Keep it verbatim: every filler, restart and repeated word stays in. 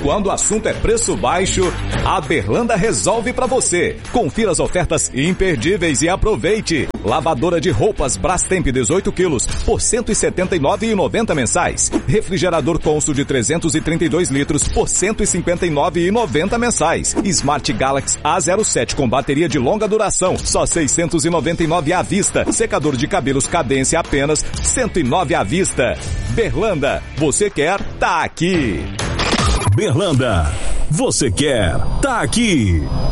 Quando o assunto é preço baixo, a Berlanda resolve pra você. Confira as ofertas imperdíveis e aproveite. Lavadora de roupas Brastemp dezoito quilos por cento e setenta e nove reais e noventa centavos mensais. Refrigerador Consul de trezentos e trinta e dois litros por cento e cinquenta e nove reais e noventa centavos mensais. Smart Galaxy A zero sete com bateria de longa duração, só seiscentos e noventa e nove reais à vista. Secador de cabelos Cadência apenas cento e nove reais à vista. Berlanda, você quer, tá aqui. Berlanda, você quer, tá aqui.